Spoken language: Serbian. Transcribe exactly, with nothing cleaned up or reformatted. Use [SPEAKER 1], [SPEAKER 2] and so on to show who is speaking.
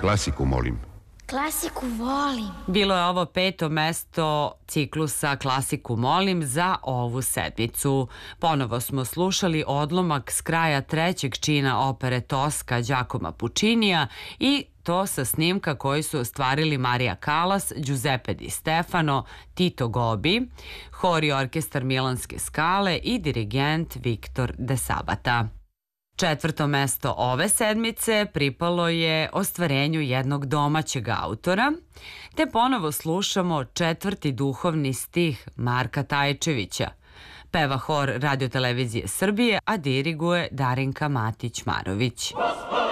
[SPEAKER 1] Klasiku, molim.
[SPEAKER 2] Klasiku volim.
[SPEAKER 3] Bilo je ovo peto mesto ciklusa Klasiku molim za ovu sedmicu. Ponovo smo slušali odlomak s kraja trećeg čina opere Toska Giacomo Puccinija i to sa snimka koji su ostvarili Marija Callas, Giuseppe Di Stefano, Tito Gobbi, hor i orkestar Milanske Skale i dirigent Viktor De Sabata. Četvrto mesto ove sedmice pripalo je ostvarenju jednog domaćeg autora, te ponovo slušamo četvrti duhovni stih Marka Tajčevića. Peva hor Radio televizije Srbije, a diriguje Darinka Matić-Marović.